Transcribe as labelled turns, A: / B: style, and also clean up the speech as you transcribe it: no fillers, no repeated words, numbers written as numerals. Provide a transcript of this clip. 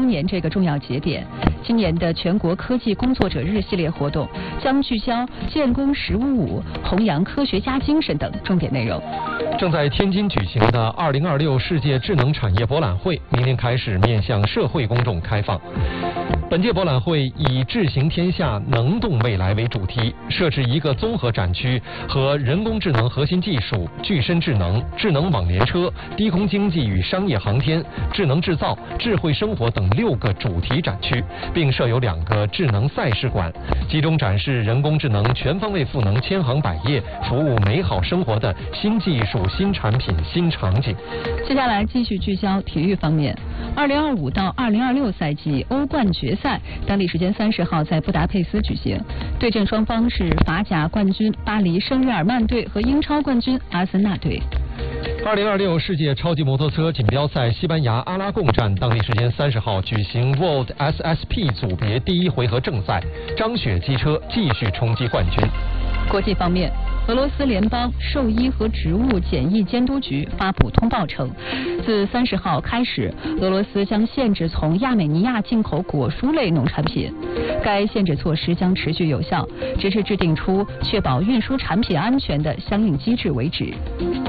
A: 年这个重要节点，今年的全国科技工作者日系列活动将聚焦建功1055、弘扬科学家精神等重点内容。
B: 正在天津举行的2026世界智能产业博览会，明天开始面向社会公众开放。本届博览会以智行天下，能动未来为主题，设置一个综合展区和人工智能核心技术、具身智能、智能网联车、低空经济与商业航天、智能制造、智慧生活等6个主题展区，并设有2个智能赛事馆，集中展示人工智能全方位赋能千行百业、服务美好生活的新技术、新产品、新场景。
A: 接下来继续聚焦体育方面，2025到2026赛季欧冠决赛，当地时间30号在布达佩斯举行，对阵双方是法甲冠军巴黎圣日耳曼队和英超冠军阿森纳队。
B: 2026世界超级摩托车锦标赛西班牙阿拉贡站当地时间30号举行 World SSP 组别第1回合正赛，张雪机车继续冲击冠军。
A: 国际方面，俄罗斯联邦兽医和植物检疫监督局发布通报称，自30号开始，俄罗斯将限制从亚美尼亚进口果蔬类农产品。该限制措施将持续有效，直至制定出确保运输产品安全的相应机制为止。